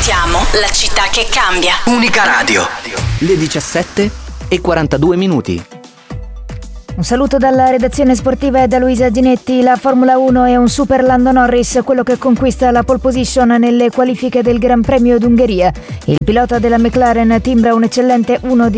Raccontiamo la città che cambia. Unica Radio. Le 17:42. Un saluto dalla redazione sportiva e da Luisa Ginetti. La Formula 1 è un super Lando Norris, quello che conquista la pole position nelle qualifiche del Gran Premio d'Ungheria. Il pilota della McLaren timbra un eccellente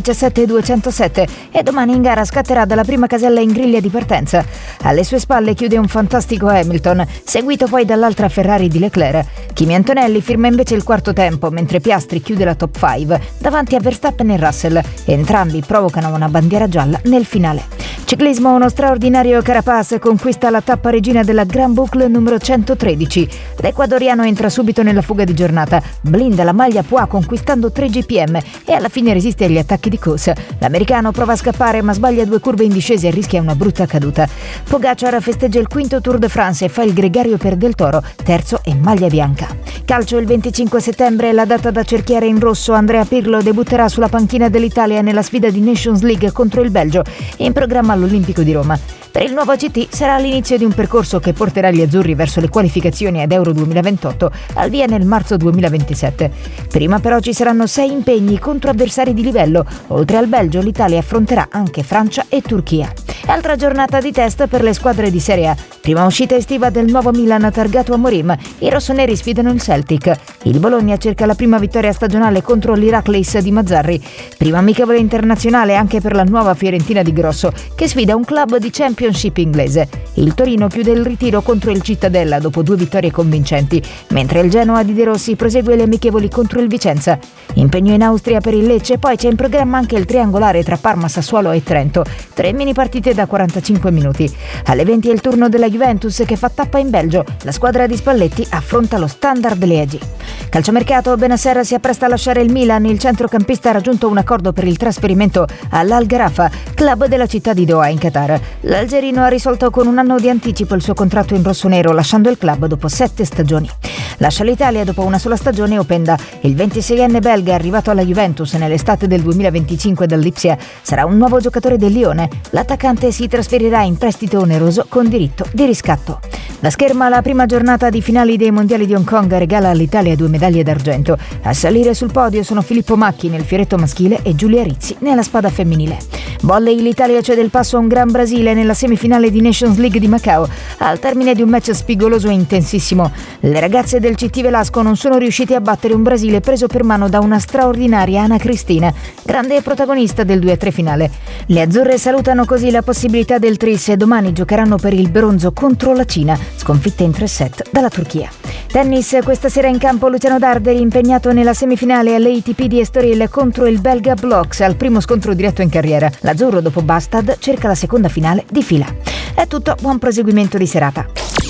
1:17.207 e domani in gara scatterà dalla prima casella in griglia di partenza. Alle sue spalle chiude un fantastico Hamilton, seguito poi dall'altra Ferrari di Leclerc. Kimi Antonelli firma invece il quarto tempo, mentre Piastri chiude la top 5 davanti a Verstappen e Russell. Entrambi provocano una bandiera gialla nel finale. Ciclismo, uno straordinario Carapaz conquista la tappa regina della Grand Boucle numero 113. L'ecuadoriano entra subito nella fuga di giornata, blinda la maglia Poix conquistando 3 GPM e alla fine resiste agli attacchi di corsa. L'americano prova a scappare ma sbaglia 2 curve in discesa e rischia una brutta caduta. Pogacar festeggia il quinto Tour de France e fa il gregario per Del Toro, terzo e maglia bianca. Calcio, il 25 settembre è la data da cerchiare in rosso. Andrea Pirlo debutterà sulla panchina dell'Italia nella sfida di Nations League contro il Belgio, in programma all'Olimpico di Roma. Per il nuovo CT sarà l'inizio di un percorso che porterà gli azzurri verso le qualificazioni ad Euro 2028, al via nel marzo 2027. Prima però ci saranno 6 impegni contro avversari di livello. Oltre al Belgio, l'Italia affronterà anche Francia e Turchia. Altra giornata di test per le squadre di Serie A. Prima uscita estiva del nuovo Milan targato a Morim. I rossoneri sfidano il Celtic. Il Bologna cerca la prima vittoria stagionale contro l'Heracles di Mazzarri. Prima amichevole internazionale anche per la nuova Fiorentina di Grosso, che sfida un club di Championship inglese. Il Torino chiude il ritiro contro il Cittadella dopo 2 vittorie convincenti, mentre il Genoa di De Rossi prosegue le amichevoli contro il Vicenza. Impegno in Austria per il Lecce, poi c'è in programma anche il triangolare tra Parma, Sassuolo e Trento. 3 mini partite da 45 minuti. Alle 20 è il turno della Juventus che fa tappa in Belgio. La squadra di Spalletti affronta lo Standard Liegi. Calciomercato, Bennacer si appresta a lasciare il Milan. Il centrocampista ha raggiunto un accordo per il trasferimento all'Al Gharafa, club della città di Doha in Qatar. L'algerino ha risolto con un anno di anticipo il suo contratto in rossonero, lasciando il club dopo 7 stagioni. Lascia l'Italia dopo una sola stagione Openda. Il 26enne belga, arrivato alla Juventus nell'estate del 2025 dall'Ipsia, sarà un nuovo giocatore del Lione. L'attaccante si trasferirà in prestito oneroso con diritto di riscatto. La scherma, la prima giornata di finali dei mondiali di Hong Kong regala all'Italia 2 medaglie d'argento. A salire sul podio sono Filippo Macchi nel fioretto maschile e Giulia Rizzi nella spada femminile. Volley, l'Italia cede il passo a un Gran Brasile nella semifinale di Nations League di Macao, al termine di un match spigoloso e intensissimo. Le ragazze del CT Velasco non sono riuscite a battere un Brasile preso per mano da una straordinaria Ana Cristina, grande protagonista del 2-3 finale. Le azzurre salutano così la possibilità del tris e domani giocheranno per il bronzo contro la Cina, sconfitta in 3 set dalla Turchia. Tennis, questa sera in campo Luciano Darderi, impegnato nella semifinale all'ATP di Estoril contro il belga Bloks, al primo scontro diretto in carriera. L'azzurro, dopo Bastad, cerca la seconda finale di fila. È tutto, buon proseguimento di serata.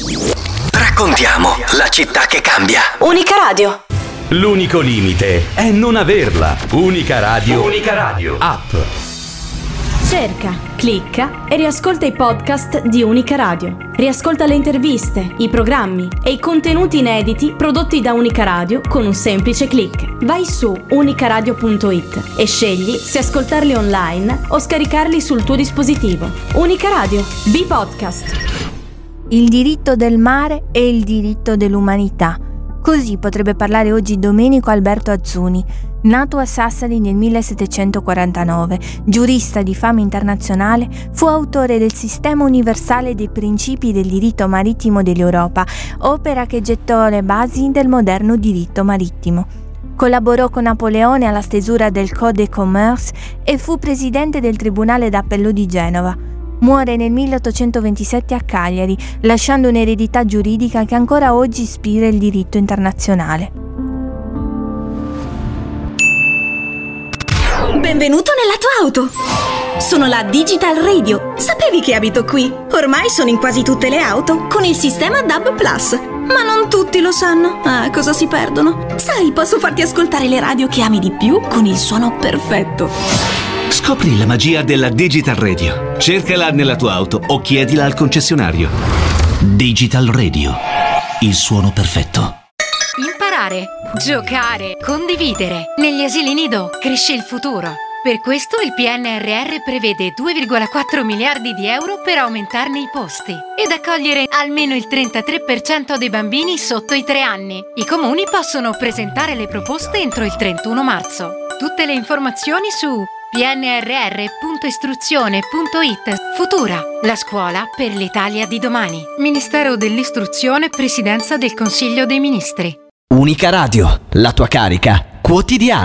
Raccontiamo la città che cambia. Unica Radio. L'unico limite è non averla. Unica Radio. Unica Radio. App. Cerca, clicca e riascolta i podcast di Unica Radio. Riascolta le interviste, i programmi e i contenuti inediti prodotti da Unica Radio con un semplice click. Vai su unicaradio.it e scegli se ascoltarli online o scaricarli sul tuo dispositivo. Unica Radio, B-Podcast. Il diritto del mare e il diritto dell'umanità. Così potrebbe parlare oggi Domenico Alberto Azzuni, nato a Sassari nel 1749, giurista di fama internazionale, fu autore del Sistema universale dei principi del diritto marittimo dell'Europa, opera che gettò le basi del moderno diritto marittimo. Collaborò con Napoleone alla stesura del Code de commerce e fu presidente del Tribunale d'Appello di Genova. Muore nel 1827 a Cagliari, lasciando un'eredità giuridica che ancora oggi ispira il diritto internazionale. Benvenuto nella tua auto! Sono la Digital Radio. Sapevi che abito qui? Ormai sono in quasi tutte le auto con il sistema DAB+. Ma non tutti lo sanno. Cosa si perdono? Sai, posso farti ascoltare le radio che ami di più con il suono perfetto. Scopri la magia della Digital Radio. Cercala nella tua auto o chiedila al concessionario. Digital Radio. Il suono perfetto. Imparare, giocare, condividere. Negli asili nido cresce il futuro. Per questo il PNRR prevede 2,4 miliardi di euro per aumentarne i posti ed accogliere almeno il 33% dei bambini sotto i 3 anni. I comuni possono presentare le proposte entro il 31 marzo. Tutte le informazioni su pnrr.istruzione.it. Futura, la scuola per l'Italia di domani. Ministero dell'Istruzione, Presidenza del Consiglio dei Ministri. Unica Radio, la tua carica quotidiana.